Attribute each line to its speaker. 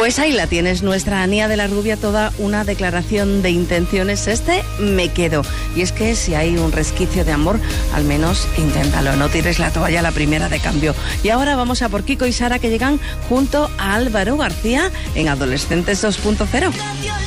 Speaker 1: Pues ahí la tienes, nuestra Ania de la Rubia, toda una declaración de intenciones. Me quedo. Y es que si hay un resquicio de amor, al menos inténtalo, no tires la toalla a la primera de cambio. Y ahora vamos a por Kiko y Sara, que llegan junto a Álvaro García en Adolescentes 2.0.